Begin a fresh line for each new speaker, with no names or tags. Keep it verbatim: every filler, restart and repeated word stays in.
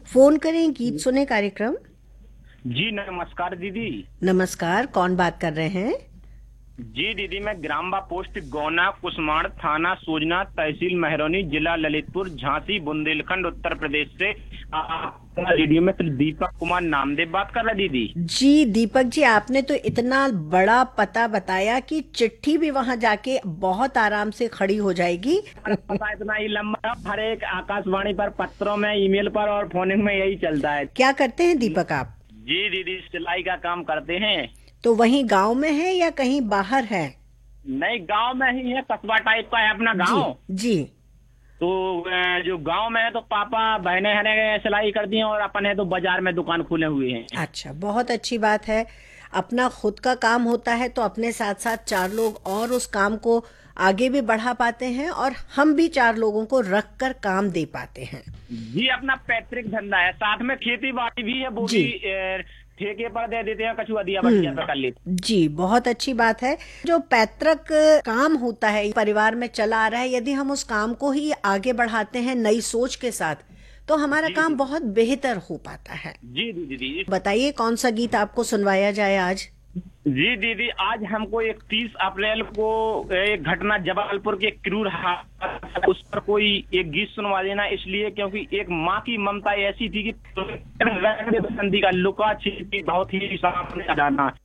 Phone करें गीत सुने कार्यक्रम।
जी नमस्कार दीदी।
नमस्कार, कौन बात कर रहे हैं?
जी दीदी, मैं ग्राम बा पोस्ट गौना कुसमाण थाना सोजना तहसील महरौनी जिला ललितपुर झांसी बुंदेलखंड उत्तर प्रदेश से आपका रेडियो में दीपक कुमार नामदेव बात कर रहा दीदी।
जी दीपक जी, आपने तो इतना बड़ा पता बताया कि चिट्ठी भी वहां जाके बहुत आराम से खड़ी हो जाएगी।
पता इतना ही लंबा, हर एक आकाशवाणी पर, पत्रों में, ईमेल पर और फोनिंग में यही चलता है।
क्या करते हैं दीपक आप?
जी दीदी, सिलाई का काम करते हैं।
तो वहीं गांव में है या कहीं बाहर है?
नहीं, गांव में ही है, कस्बा टाइप का है अपना गांव।
जी।
तो अ, जो गांव में है तो पापा बहनें हैं सिलाई करती हैं और अपन है तो बाजार में दुकान खोले हुए हैं।
अच्छा, बहुत अच्छी बात है। अपना खुद का काम होता है तो अपने साथ साथ चार लोग और उस काम को आगे भी बढ़ा पाते हैं और हम भी चार लोगों को रख कर काम दे पाते हैं।
जी, अपना पैतृक धंधा है, साथ में खेती बाड़ी भी है, वो
जी।
भी अ, ठेके पर दे देते हैं, कछुआ दिया बढ़िया
हम्म।
पे कर लेते
जी, बहुत अच्छी बात है। जो पैतृक काम होता है परिवार में चला आ रहा है, यदि हम उस काम को ही आगे बढ़ाते हैं नई सोच के साथ, तो हमारा
हैं। जी
काम
दीदी।
बहुत बेहतर हो पाता है।
जी दीदी दीदी।
बताइए कौन सा गीत आपको सुनवाया जाए आज?
जी दीदी, आज हमको इकतीस अप्रैल को एक घटना जबलपुर के क्रूर हादसा, उस पर कोई एक गीत सुनवा देना, इसलिए क्योंकि एक माँ की ममता ऐसी थी कि बसंती का लुका छिपी बहुत ही सामने आ जाना।